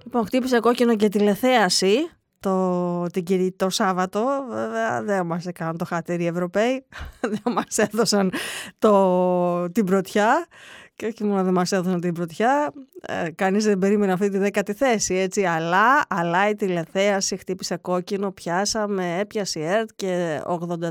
Λοιπόν, χτύπησε κόκκινο και τηλεθέαση το Σάββατο. Βέβαια δεν μας έκαναν το χατήρι οι Ευρωπαίοι, δεν μας έδωσαν την πρωτιά. Και όχι μόνο δεν μας έδωσαν την πρωτιά, κανείς δεν περίμενε αυτή τη 10η θέση, έτσι, αλλά η τηλεθέαση χτύπησε κόκκινο, έπιασε η ΕΡΤ και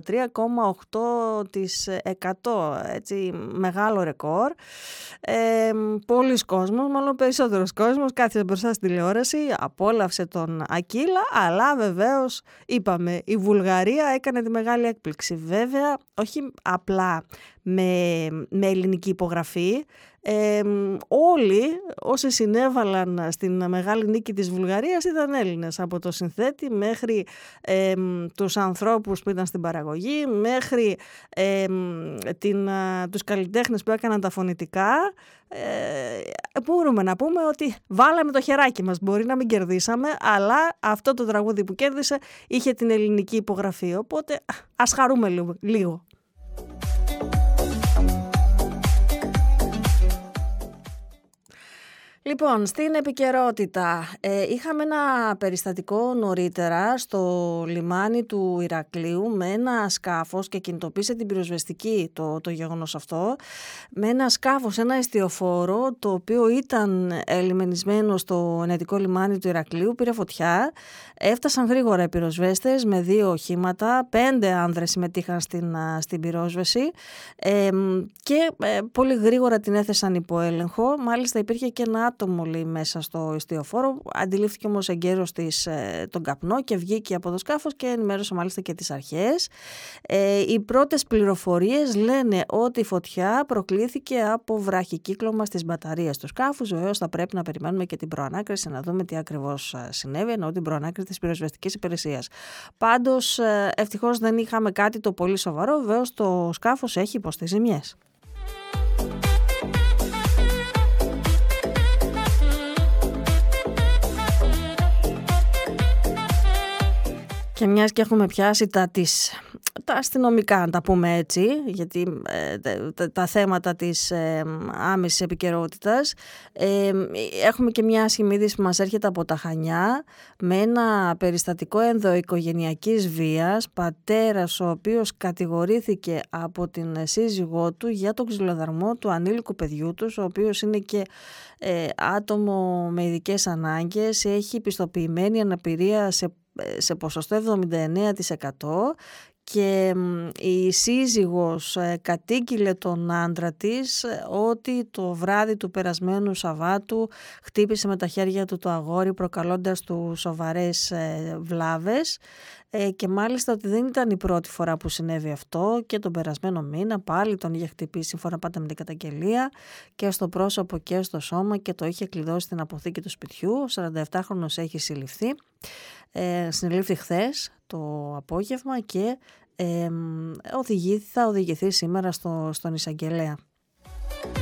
83,8%, έτσι, μεγάλο ρεκόρ. Πολλοί κόσμος, μάλλον περισσότερος κόσμος, κάθισε μπροστά στην τηλεόραση, απόλαυσε τον Ακύλα, αλλά βεβαίως είπαμε, η Βουλγαρία έκανε τη μεγάλη έκπληξη. Βέβαια, όχι απλά με ελληνική υπογραφή. Όλοι όσοι συνέβαλαν στην μεγάλη νίκη της Βουλγαρίας ήταν Έλληνες, από το συνθέτη μέχρι τους ανθρώπους που ήταν στην παραγωγή, μέχρι τους καλλιτέχνες που έκαναν τα φωνητικά. Μπορούμε να πούμε ότι βάλαμε το χεράκι μας. Μπορεί να μην κερδίσαμε, αλλά αυτό το τραγούδι που κέρδισε είχε την ελληνική υπογραφή, οπότε ας χαρούμε λίγο. Λοιπόν, στην επικαιρότητα, είχαμε ένα περιστατικό νωρίτερα στο λιμάνι του Ηρακλείου με ένα σκάφος και κινητοποίησε την πυροσβεστική το γεγονός αυτό, με ένα σκάφος, ένα εστιοφόρο το οποίο ήταν λιμενισμένο στο εναιτικό λιμάνι του Ηρακλείου, πήρε φωτιά, έφτασαν γρήγορα οι πυροσβέστες με 2 οχήματα, 5 άνδρες συμμετείχαν στην πυρόσβεση και πολύ γρήγορα την έθεσαν υπό έλεγχο. Μάλιστα υπήρχε και ένα άτομο μέσα στο εστιοφόρο, αντιλήφθηκε όμως εγκαίρως τον καπνό και βγήκε από το σκάφος και ενημέρωσε μάλιστα και τις αρχές. Οι πρώτες πληροφορίες λένε ότι η φωτιά προκλήθηκε από βραχικύκλωμα στις μπαταρίες του σκάφους. Βεβαίως θα πρέπει να περιμένουμε και την προανάκριση να δούμε τι ακριβώς συνέβη, εννοώ την προανάκριση της πυροσβεστικής υπηρεσίας. Πάντως ευτυχώς δεν είχαμε κάτι το πολύ σοβαρό. Βεβαίως το σκάφος έχει υποστεί ζημιές. Και μιας και έχουμε πιάσει τα αστυνομικά, να τα πούμε έτσι, γιατί τα θέματα της άμεσης επικαιρότητας, έχουμε και μια άσχημη είδηση που μας έρχεται από τα Χανιά, με ένα περιστατικό ενδοοικογενειακής βίας, πατέρας ο οποίος κατηγορήθηκε από την σύζυγό του για τον ξυλοδαρμό του ανήλικου παιδιού τους, ο οποίος είναι και άτομο με ειδικές ανάγκες, έχει πιστοποιημένη αναπηρία σε ποσοστό 79% και η σύζυγος κατήγγειλε τον άντρα της ότι το βράδυ του περασμένου Σαββάτου χτύπησε με τα χέρια του το αγόρι, προκαλώντας του σοβαρές βλάβες, και μάλιστα ότι δεν ήταν η πρώτη φορά που συνέβη αυτό, και τον περασμένο μήνα πάλι τον είχε χτυπήσει, σύμφωνα πάντα με την καταγγελία, και στο πρόσωπο και στο σώμα, και το είχε κλειδώσει στην αποθήκη του σπιτιού. Ο 47χρονος έχει συλληφθεί. Συνελήφθη χθες το απόγευμα και θα οδηγηθεί σήμερα στον εισαγγελέα.